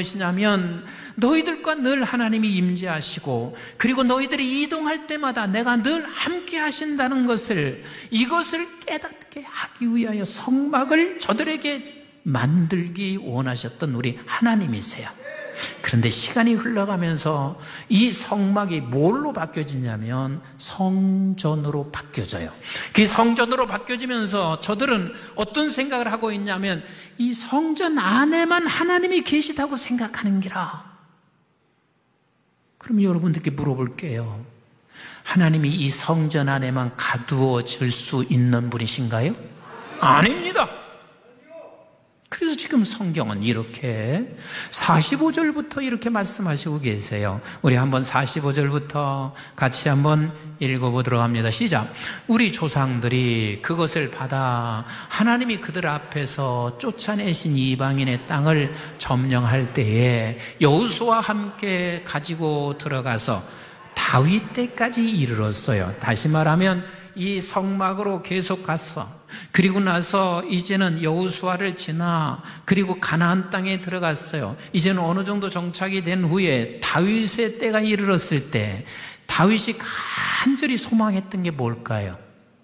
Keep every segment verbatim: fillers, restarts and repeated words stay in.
무엇이냐면 너희들과 늘 하나님이 임재하시고 그리고 너희들이 이동할 때마다 내가 늘 함께 하신다는 것을, 이것을 깨닫게 하기 위하여 성막을 저들에게 만들기 원하셨던 우리 하나님이세요. 그런데 시간이 흘러가면서 이 성막이 뭘로 바뀌어지냐면 성전으로 바뀌어져요. 그 성전으로 바뀌어지면서 저들은 어떤 생각을 하고 있냐면 이 성전 안에만 하나님이 계시다고 생각하는 기라. 그럼 여러분들께 물어볼게요. 하나님이 이 성전 안에만 가두어질 수 있는 분이신가요? 아닙니다. 그래서 지금 성경은 이렇게 사십오 절부터 이렇게 말씀하시고 계세요. 우리 한번 사십오 절부터 같이 한번 읽어보도록 합니다. 시작. 우리 조상들이 그것을 받아 하나님이 그들 앞에서 쫓아내신 이방인의 땅을 점령할 때에 여호수아와 함께 가지고 들어가서 다윗 때까지 이르렀어요. 다시 말하면 이 성막으로 계속 갔어. 그리고 나서 이제는 여호수아를 지나 그리고 가나안 땅에 들어갔어요. 이제는 어느 정도 정착이 된 후에 다윗의 때가 이르렀을 때 다윗이 간절히 소망했던 게 뭘까요?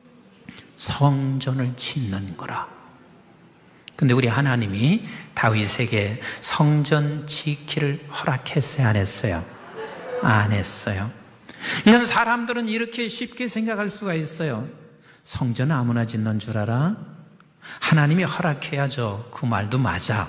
성전을 짓는 거라. 근데 우리 하나님이 다윗에게 성전 지키를 허락했어요, 안 했어요? 안 했어요. 그러니까 사람들은 이렇게 쉽게 생각할 수가 있어요. 성전 아무나 짓는 줄 알아? 하나님이 허락해야죠. 그 말도 맞아.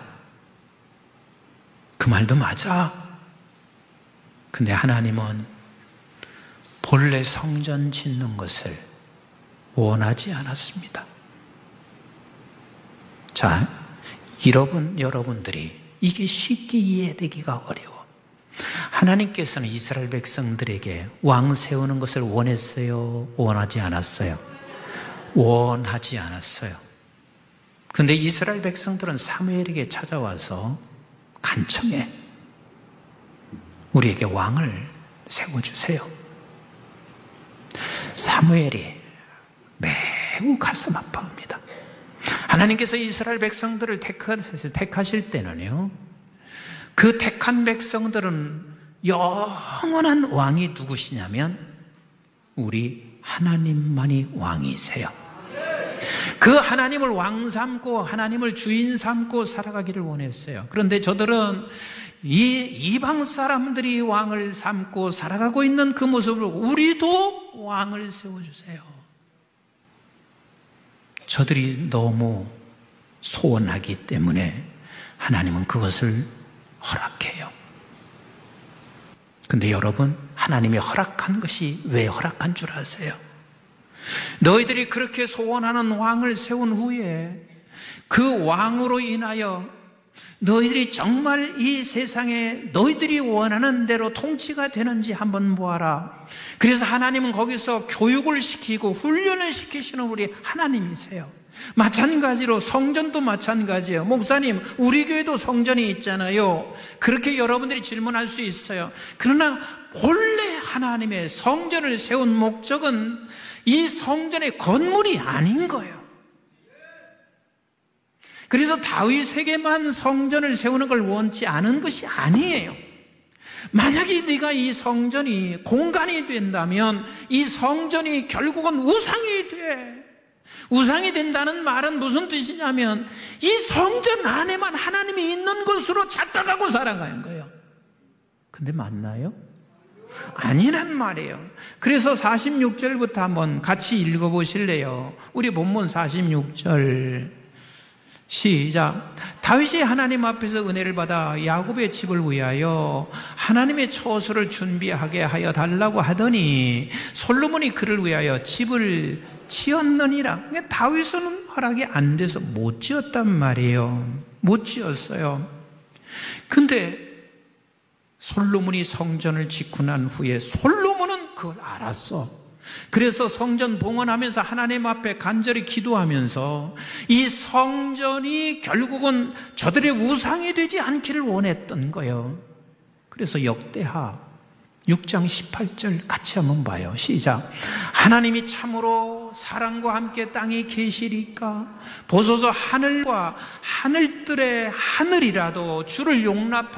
그 말도 맞아. 근데 하나님은 본래 성전 짓는 것을 원하지 않았습니다. 자, 여러분, 여러분들이 이게 쉽게 이해되기가 어려워. 하나님께서는 이스라엘 백성들에게 왕 세우는 것을 원했어요? 원하지 않았어요? 원하지 않았어요. 그런데 이스라엘 백성들은 사무엘에게 찾아와서 간청해. 우리에게 왕을 세워주세요. 사무엘이 매우 가슴 아파합니다. 하나님께서 이스라엘 백성들을 택하실 때는요, 그 택한 백성들은 영원한 왕이 누구시냐면 우리 하나님만이 왕이세요. 그 하나님을 왕 삼고 하나님을 주인 삼고 살아가기를 원했어요. 그런데 저들은 이 이방 사람들이 왕을 삼고 살아가고 있는 그 모습을 우리도 왕을 세워주세요. 저들이 너무 소원하기 때문에 하나님은 그것을 허락해요. 근데 여러분, 하나님이 허락한 것이 왜 허락한 줄 아세요? 너희들이 그렇게 소원하는 왕을 세운 후에 그 왕으로 인하여 너희들이 정말 이 세상에 너희들이 원하는 대로 통치가 되는지 한번 보아라. 그래서 하나님은 거기서 교육을 시키고 훈련을 시키시는 우리 하나님이세요. 마찬가지로 성전도 마찬가지예요. 목사님, 우리 교회도 성전이 있잖아요. 그렇게 여러분들이 질문할 수 있어요. 그러나 본래 하나님의 성전을 세운 목적은 이 성전의 건물이 아닌 거예요. 그래서 다윗에게만 성전을 세우는 걸 원치 않은 것이 아니에요. 만약에 네가 이 성전이 공간이 된다면 이 성전이 결국은 우상이 돼. 우상이 된다는 말은 무슨 뜻이냐면 이 성전 안에만 하나님이 있는 것으로 착각하고 살아가는 거예요. 근데 맞나요? 아니란 말이에요. 그래서 사십육 절부터 한번 같이 읽어보실래요? 우리 본문 사십육 절 시작. 다윗이 하나님 앞에서 은혜를 받아 야곱의 집을 위하여 하나님의 처소를 준비하게 하여 달라고 하더니 솔로몬이 그를 위하여 집을 지었느니라. 다윗은 허락이 안 돼서 못 지었단 말이에요. 못 지었어요. 근데 솔로몬이 성전을 짓고 난 후에 솔로몬은 그걸 알았어. 그래서 성전 봉헌하면서 하나님 앞에 간절히 기도하면서 이 성전이 결국은 저들의 우상이 되지 않기를 원했던 거예요. 그래서 역대하 육 장 십팔 절 같이 한번 봐요. 시작. 하나님이 참으로 사랑과 함께 땅에 계시리까 보소서 하늘과 하늘들의 하늘이라도 주를 용납하고